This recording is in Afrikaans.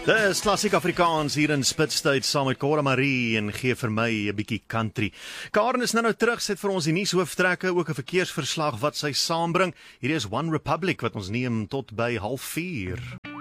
Dis klassiek Afrikaans hier in Spitstyd saam met Cora Marie en gee vir my 'n bietjie country. Karen is nou terug, sit vir ons die nuushooftrekke, ook 'n verkeersverslag wat sy saambring. Hierdie is One Republic wat ons neem tot by 3:30.